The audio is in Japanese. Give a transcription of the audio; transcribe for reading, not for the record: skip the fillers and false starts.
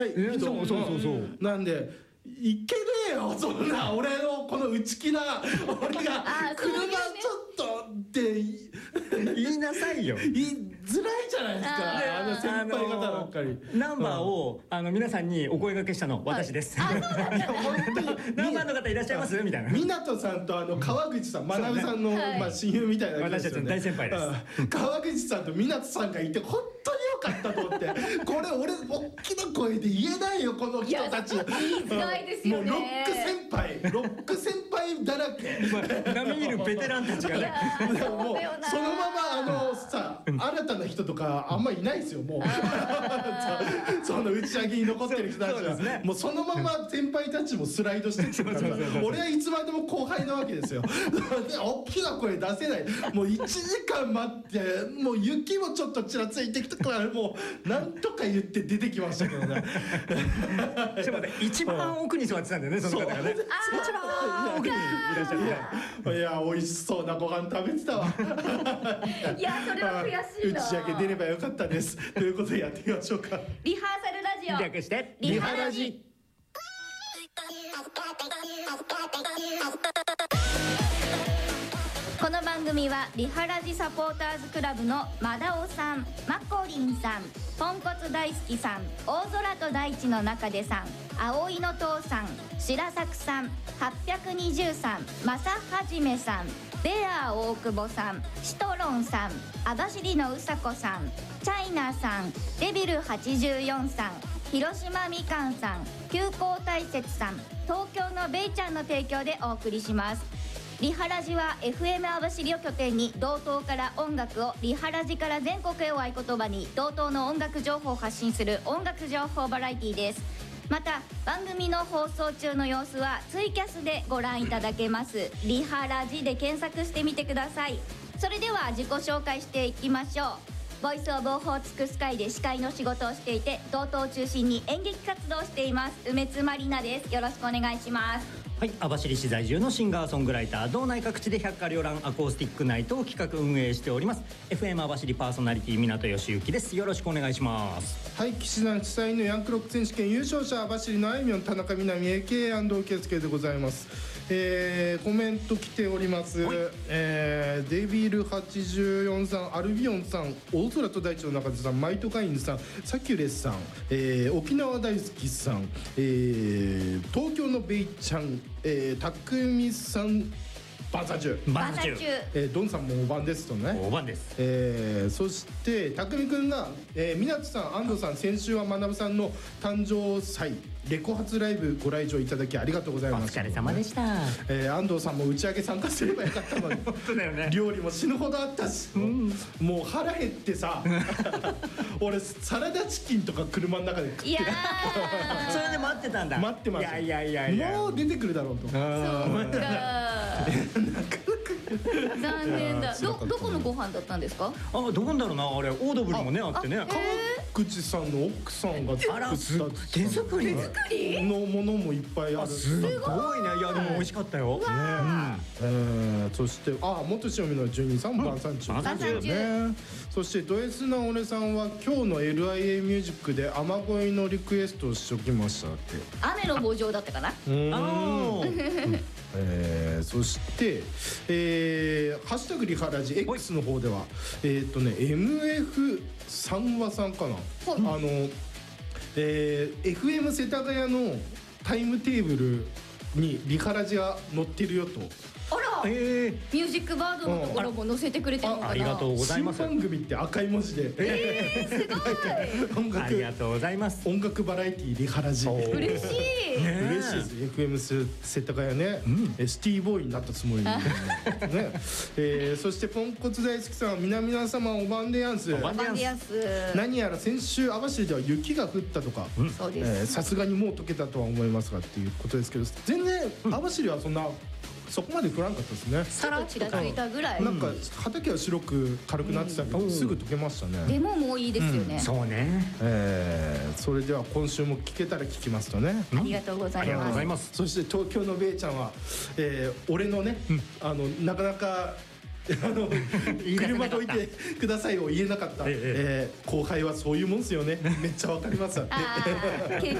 そうなんでいけねえよそんな俺のこの内気な俺が車ちょっとって言いなさいよ。 言いづらいじゃないですか。先輩方ばっかりナンバーを皆さんにお声掛けしたの私です。ナンバーの方いらっしゃいますみたいな。 湊さんと川口さん、学さんの親友みたいな私たちの大先輩です。 川口さんと湊さんがいて本当によかったと思って、これ俺大きな声で言えないよこの人たち。 言いづらいですよね。 もうロック先輩だらけ。 並みいるベテランたちがね。 もうそのままさ新たな人とかあんまいないですよもう。その打ち上げに残ってる人たちはもうそのまま先輩たちもスライドしてってるから、俺はいつまでも後輩なわけですよ。大きな声出せない。もう1時間待ってもう雪もちょっとちらついてきたからもうなんとか言って出てきましたけどね。 ちょっと待って、一番奥に座ってたんだよねその方がね。一番奥にいらっしゃって。 いや美味しそうなご飯食べてたわ。 いやそれは悔しいな。 打ち上げ出ればよかったです。ということでやってみましょうか。 リハーサルラジオ略してリハラジ。この番組はリハラジサポーターズクラブのマダオさん、マコリンさん、ポンコツ大好きさん、大空と大地の中でさん、葵の父さん、白作さん、820さん、マサはじめさん、ベアー大久保さん、シトロンさん、網走のうさこさん、チャイナさん、デビル84さん、広島みかんさん、急行大雪さん、東京のベイちゃんの提供でお送りします。リハラジは FM 網走を拠点に道東から音楽を、リハラジから全国へを合言葉に道東の音楽情報を発信する音楽情報バラエティです。また番組の放送中の様子はツイキャスでご覧いただけます。リハラジで検索してみてください。それでは自己紹介していきましょう。ボイスオブオホーツクスカイで司会の仕事をしていて、道東を中心に演劇活動をしています梅津まりなです。よろしくお願いします。 はい、網走市在住のシンガーソングライター、道内各地で百花繚乱アコースティックナイトを企画運営しております FM 網走パーソナリティ港義行です。よろしくお願いします。 はい、騎士団主催のヤンクロック選手権優勝者、網走のあいみょん、田中みなみ AK& 圭介でございます。コメント来ております。デビル84さん、アルビオンさん、大空と大地の中でさん、マイトカインさん、サキュレスさん、沖縄大好きさん、東京のベイちゃん、たくみさん、バンサ中、ドンさんもおばんですとね。 おばんです。 そしてたくみくんが、湊さん、安藤さん、先週は学さんの誕生祭レコ発ライブご来場いただきありがとうございます。 お疲れ様でした。 安藤さんも打ち上げ参加すればよかったのに本当だよね。 料理も死ぬほどあったし、もう腹減ってさ俺サラダチキンとか車の中で食ってた。 それで待ってたんだ。 待ってました。 いやもう出てくるだろうと。 そうか残念だ。どこのご飯だったんですか？ どこんだろうな、あれオードブルもねあってね。 川口さんの奥さんが作った手作りのものもいっぱいある。 すごいね。いやでも美味しかったよ。 そして元塩見の住人さんも晩餐中ね。そしてド S な俺さんは今日の LIA ミュージックで雨乞いのリクエストをしときましたって。 雨の慕情だったかな。 そしてハッシュタグリハラジ X の方ではMF 三和さんかな、FM 世田谷のタイムテーブルにリハラジが載ってるよと。 あら、ミュージックバードのところも載せてくれてるのかな。 ありがとうございます。 新番組って赤い文字で、 すごいありがとうございます。 音楽バラエティリハラジ嬉しい嬉しいです。 FM 世田谷ね、シティボーイになったつもりにね。そしてポンコツ大好きさんは皆様おばんでやんす。何やら先週網走では雪が降ったとか、さすがにもう溶けたとは思いますがっていうことですけど、全然網走はそこまで降らんかったですね。 さらっとちらついたぐらい。 なんか畑は白く軽くなってたけど、すぐ溶けましたね。 でももういいですよね。 そうね。 それでは今週も聞けたら聞きますとね。 ありがとうございます。 そして東京のベイちゃんは俺のねなかなか車どいてくださいを言えなかった、後輩はそういうもんですよね。めっちゃわかります。 あー